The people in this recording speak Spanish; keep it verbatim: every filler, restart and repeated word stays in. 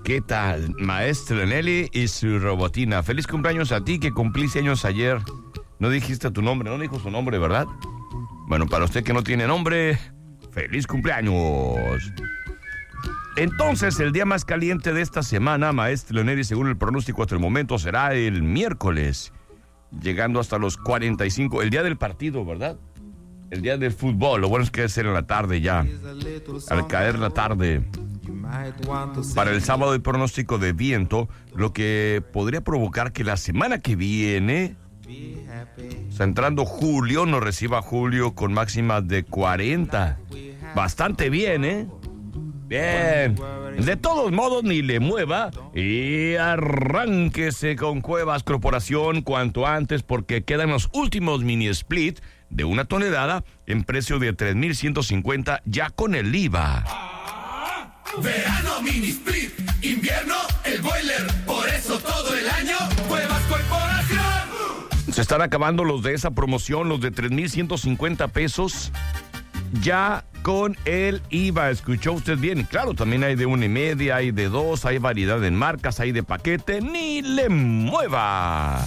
¿Qué tal, maestro Nelly y su robotina? Feliz cumpleaños a ti que cumpliste años ayer. No dijiste tu nombre, no dijo su nombre, ¿verdad? Bueno, para usted que no tiene nombre, feliz cumpleaños. Entonces, el día más caliente de esta semana, maestro Nelly, según el pronóstico hasta el momento, será el miércoles, llegando hasta los cuarenta y cinco, el día del partido, ¿verdad? El día del fútbol. Lo bueno es que debe ser en la tarde ya, al caer la tarde. Para el sábado, el pronóstico de viento, lo que podría provocar que la semana que viene, o sea, entrando julio, nos reciba julio con máximas de cuarenta. Bastante bien, ¿eh? Bien. De todos modos, ni le mueva y arránquese con Cuevas Corporación cuanto antes, porque quedan los últimos mini split de una tonelada en precio de tres mil ciento cincuenta ya con el I V A. Verano mini split, invierno el boiler, por eso todo el año Cuevas Corporación. Se están acabando los de esa promoción, los de tres mil ciento cincuenta pesos, ya con el I V A. ¿Escuchó usted bien? Y claro, también hay de una y media, hay de dos, hay variedad en marcas, hay de paquete. ¡Ni le mueva!